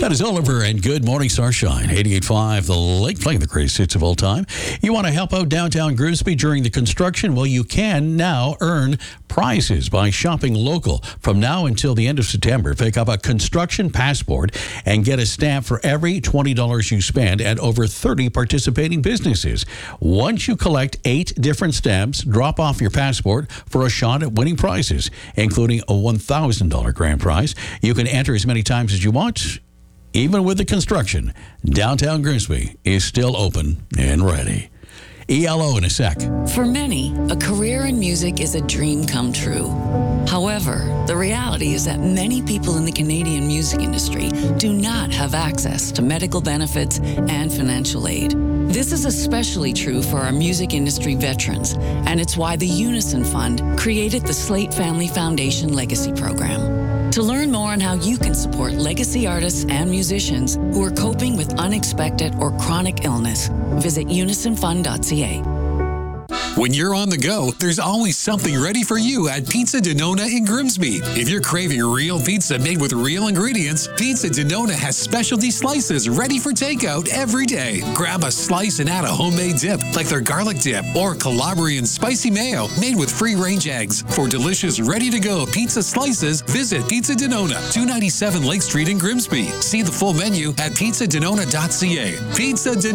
That is Oliver and Good Morning Starshine, 88.5 The Lake, playing the greatest hits of all time. You want to help out downtown Grimsby during the construction? Well, you can now earn prizes by shopping local. From now until the end of September, pick up a construction passport and get a stamp for every $20 you spend at over 30 participating businesses. Once you collect 8 different stamps, drop off your passport for a shot at winning prizes, including a $1,000 grand prize. You can enter as many times as you want. Even with the construction, downtown Grimsby is still open and ready. ELO in a sec. For many, a career in music is a dream come true. However, the reality is that many people in the Canadian music industry do not have access to medical benefits and financial aid. This is especially true for our music industry veterans, and it's why the Unison Fund created the Slate Family Foundation Legacy Program. To learn more on how you can support legacy artists and musicians who are coping with unexpected or chronic illness, visit unisonfund.ca. When you're on the go, there's always something ready for you at Pizza Denona in Grimsby. If you're craving real pizza made with real ingredients, Pizza Denona has specialty slices ready for takeout every day. Grab a slice and add a homemade dip, like their garlic dip or Calabrian spicy mayo made with free-range eggs. For delicious, ready-to-go pizza slices, visit Pizza Denona, 297 Lake Street in Grimsby. See the full menu at pizzadenona.ca. Pizza Denona.